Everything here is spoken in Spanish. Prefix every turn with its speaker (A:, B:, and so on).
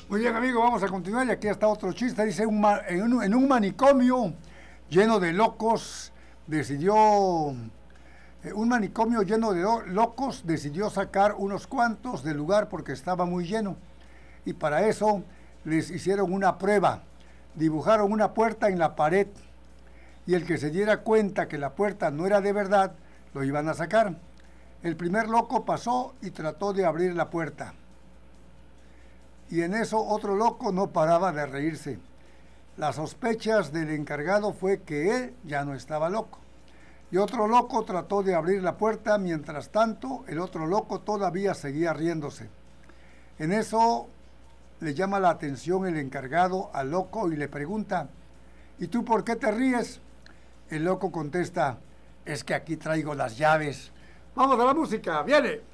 A: Muy bien, amigo, vamos a continuar y aquí está otro chiste. Dice, en un manicomio lleno de locos, un manicomio lleno de locos decidió sacar unos cuantos del lugar porque estaba muy lleno. Y para eso les hicieron una prueba. Dibujaron una puerta en la pared y el que se diera cuenta que la puerta no era de verdad, lo iban a sacar. El primer loco pasó y trató de abrir la puerta. Y en eso otro loco no paraba de reírse. Las sospechas del encargado fue que él ya no estaba loco. Y otro loco trató de abrir la puerta, mientras tanto el otro loco todavía seguía riéndose. En eso le llama la atención el encargado al loco y le pregunta, ¿y tú por qué te ríes? El loco contesta, es que aquí traigo las llaves. Vamos a la música, viene.